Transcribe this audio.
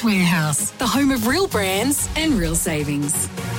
Warehouse, the home of real brands and real savings.